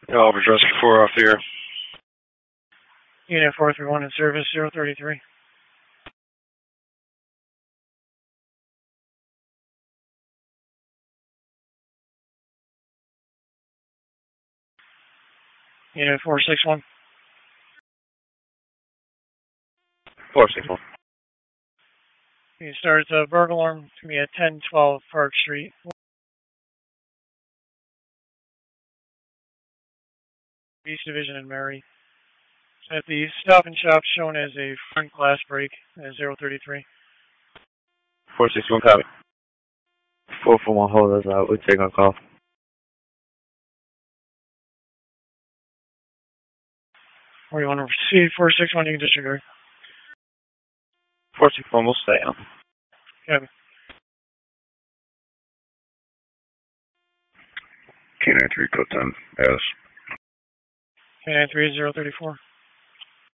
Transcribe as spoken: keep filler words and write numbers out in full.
Oliver's Rescue four off the air. Unit four three one in service, zero thirty-three. Unit four six one. four six one. You start the burglar alarm to be at ten twelve Park Street. East Division in Mary. At the Stop and Shop shown as a front glass break at zero thirty-three. four six one, copy. four four one, hold us out. We'll take our call. Or you want to proceed, four six one, you can disregard. four six one, we'll stay on. Copy. K nine three, code ten, S. K nine three, zero thirty-four.